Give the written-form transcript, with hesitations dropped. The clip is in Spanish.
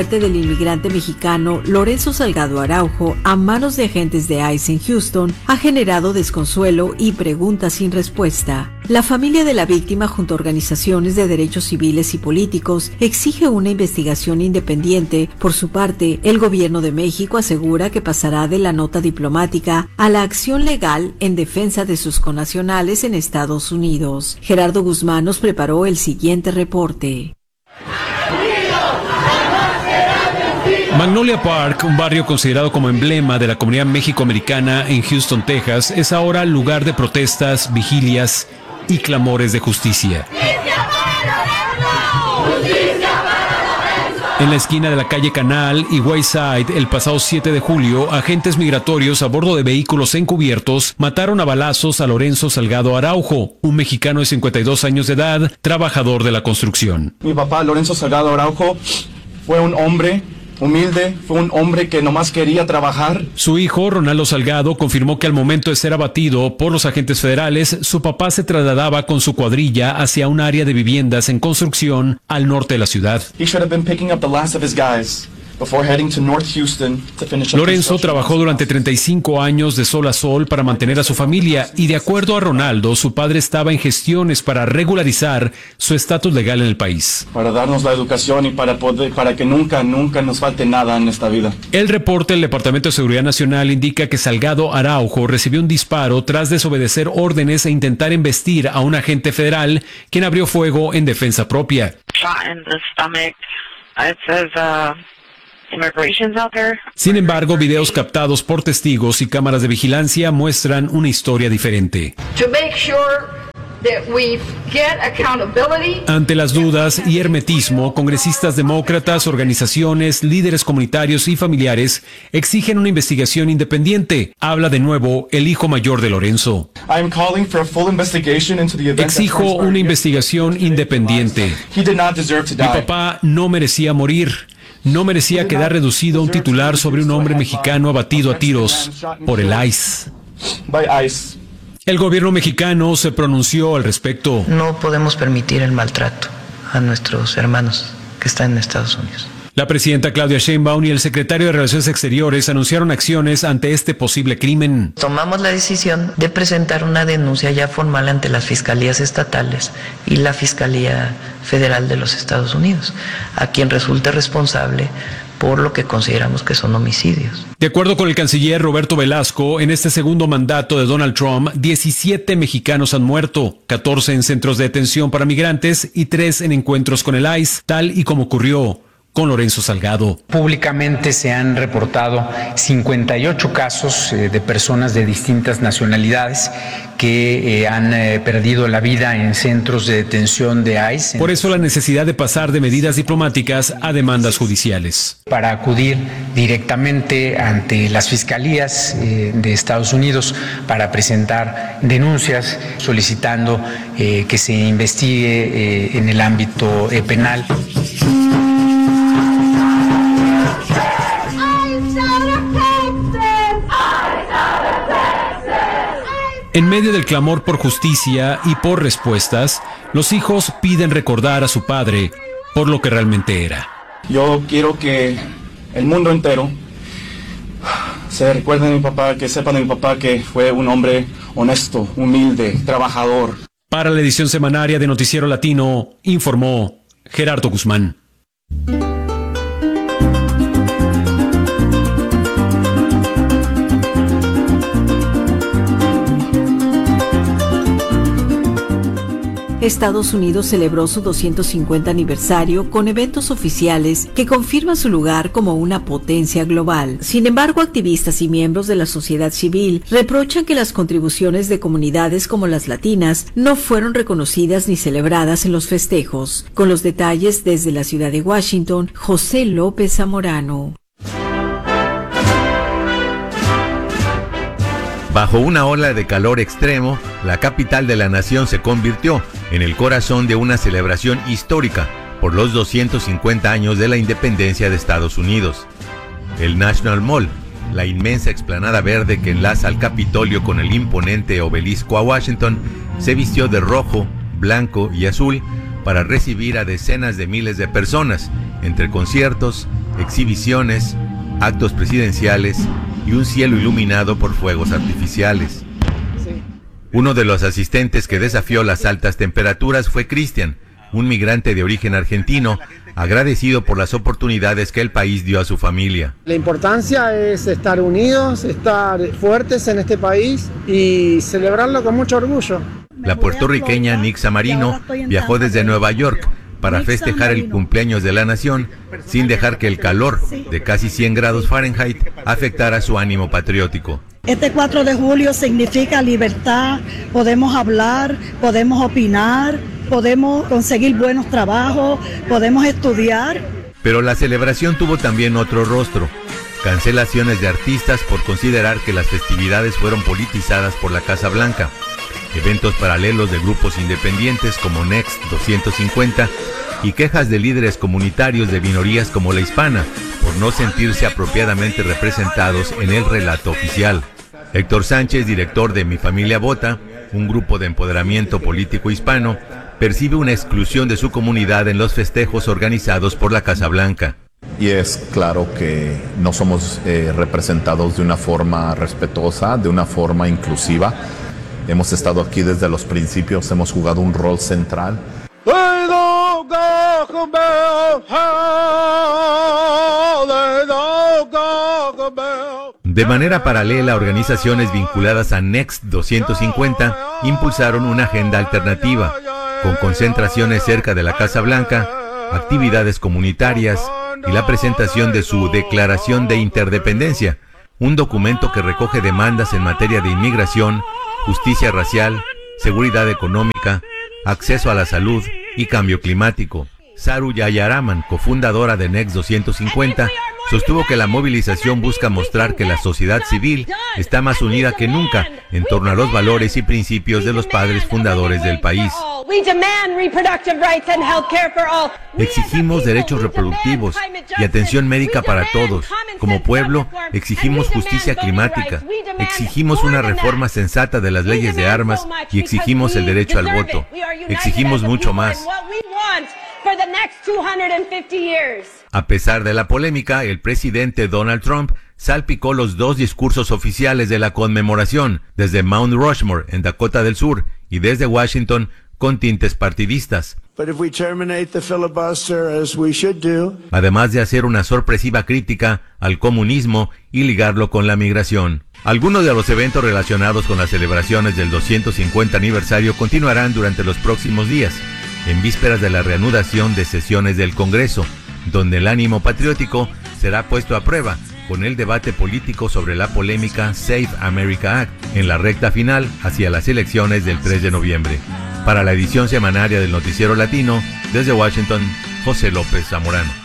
muerte del inmigrante mexicano Lorenzo Salgado Araujo a manos de agentes de ICE en Houston ha generado desconsuelo y preguntas sin respuesta. La familia de la víctima, junto a organizaciones de derechos civiles y políticos, exige una investigación independiente. Por su parte, el gobierno de México asegura que pasará de la nota diplomática a la acción legal en defensa de sus connacionales en Estados Unidos. Gerardo Guzmán nos preparó el siguiente reporte. Magnolia Park, un barrio considerado como emblema de la comunidad mexicoamericana en Houston, Texas, es ahora lugar de protestas, vigilias y clamores de justicia. En la esquina de la calle Canal y Wayside, el pasado 7 de julio, agentes migratorios a bordo de vehículos encubiertos mataron a balazos a Lorenzo Salgado Araujo, un mexicano de 52 años de edad, trabajador de la construcción. Mi papá, Lorenzo Salgado Araujo, fue un hombre humilde, fue un hombre que nomás quería trabajar. Su hijo, Ronaldo Salgado, confirmó que al momento de ser abatido por los agentes federales, su papá se trasladaba con su cuadrilla hacia un área de viviendas en construcción al norte de la ciudad. Lorenzo trabajó durante 35 años de sol a sol para mantener a su familia y, de acuerdo a Ronaldo, su padre estaba en gestiones para regularizar su estatus legal en el país. Para darnos la educación y para que nunca nos falte nada en esta vida. El reporte del Departamento de Seguridad Nacional indica que Salgado Araujo recibió un disparo tras desobedecer órdenes e intentar embestir a un agente federal, quien abrió fuego en defensa propia. Sin embargo, videos captados por testigos y cámaras de vigilancia muestran una historia diferente. Ante las dudas y hermetismo, congresistas demócratas, organizaciones, líderes comunitarios y familiares exigen una investigación independiente. Habla de nuevo el hijo mayor de Lorenzo. Exijo una investigación independiente. Mi papá no merecía morir. No merecía quedar reducido a un titular sobre un hombre mexicano abatido a tiros por el ICE. El gobierno mexicano se pronunció al respecto. No podemos permitir el maltrato a nuestros hermanos que están en Estados Unidos. La presidenta Claudia Sheinbaum y el secretario de Relaciones Exteriores anunciaron acciones ante este posible crimen. Tomamos la decisión de presentar una denuncia ya formal ante las fiscalías estatales y la Fiscalía Federal de los Estados Unidos, a quien resulte responsable por lo que consideramos que son homicidios. De acuerdo con el canciller Roberto Velasco, en este segundo mandato de Donald Trump, 17 mexicanos han muerto, 14 en centros de detención para migrantes y 3 en encuentros con el ICE, tal y como ocurrió con Lorenzo Salgado. Públicamente se han reportado 58 casos de personas de distintas nacionalidades que han perdido la vida en centros de detención de ICE. Por eso la necesidad de pasar de medidas diplomáticas a demandas judiciales. Para acudir directamente ante las fiscalías de Estados Unidos para presentar denuncias solicitando que se investigue en el ámbito penal. En medio del clamor por justicia y por respuestas, los hijos piden recordar a su padre por lo que realmente era. Yo quiero que el mundo entero se recuerde de mi papá, que sepan de mi papá que fue un hombre honesto, humilde, trabajador. Para la edición semanaria de Noticiero Latino, informó Gerardo Guzmán. Estados Unidos celebró su 250 aniversario con eventos oficiales que confirman su lugar como una potencia global. Sin embargo, activistas y miembros de la sociedad civil reprochan que las contribuciones de comunidades como las latinas no fueron reconocidas ni celebradas en los festejos. Con los detalles desde la ciudad de Washington, José López Zamorano. Bajo una ola de calor extremo, la capital de la nación se convirtió en el corazón de una celebración histórica por los 250 años de la independencia de Estados Unidos. El National Mall, la inmensa explanada verde que enlaza al Capitolio con el imponente obelisco a Washington, se vistió de rojo, blanco y azul para recibir a decenas de miles de personas, entre conciertos, exhibiciones, actos presidenciales y un cielo iluminado por fuegos artificiales. Uno de los asistentes que desafió las altas temperaturas fue Cristian, un migrante de origen argentino, agradecido por las oportunidades que el país dio a su familia. La importancia es estar unidos, estar fuertes en este país y celebrarlo con mucho orgullo. La puertorriqueña Nixa Marino viajó desde Nueva York para festejar el cumpleaños de la nación, sin dejar que el calor de casi 100 grados Fahrenheit afectara su ánimo patriótico. Este 4 de julio significa libertad, podemos hablar, podemos opinar, podemos conseguir buenos trabajos, podemos estudiar. Pero la celebración tuvo también otro rostro: cancelaciones de artistas por considerar que las festividades fueron politizadas por la Casa Blanca, eventos paralelos de grupos independientes como Next 250 y quejas de líderes comunitarios de minorías como la hispana por no sentirse apropiadamente representados en el relato oficial. Héctor Sánchez, director de Mi Familia Vota, un grupo de empoderamiento político hispano, percibe una exclusión de su comunidad en los festejos organizados por la Casa Blanca. Y es claro que no somos representados de una forma respetuosa, de una forma inclusiva. Hemos estado aquí desde los principios, hemos jugado un rol central. De manera paralela, organizaciones vinculadas a Next 250 impulsaron una agenda alternativa, con concentraciones cerca de la Casa Blanca, actividades comunitarias y la presentación de su Declaración de Interdependencia, un documento que recoge demandas en materia de inmigración, justicia racial, seguridad económica, acceso a la salud y cambio climático. Saru Yayaraman, cofundadora de Next 250, sostuvo que la movilización busca mostrar que la sociedad civil está más unida que nunca en torno a los valores y principios de los padres fundadores del país. Exigimos derechos reproductivos y atención médica para todos. Como pueblo, exigimos justicia climática, exigimos una reforma sensata de las leyes de armas y exigimos el derecho al voto. Exigimos mucho más. A pesar de la polémica, el presidente Donald Trump salpicó los dos discursos oficiales de la conmemoración, desde Mount Rushmore en Dakota del Sur y desde Washington, con tintes partidistas. Además de hacer una sorpresiva crítica al comunismo y ligarlo con la migración. Algunos de los eventos relacionados con las celebraciones del 250 aniversario continuarán durante los próximos días, en vísperas de la reanudación de sesiones del Congreso, donde el ánimo patriótico será puesto a prueba con el debate político sobre la polémica Save America Act en la recta final hacia las elecciones del 3 de noviembre. Para la edición semanaria del Noticiero Latino, desde Washington, José López Zamorano.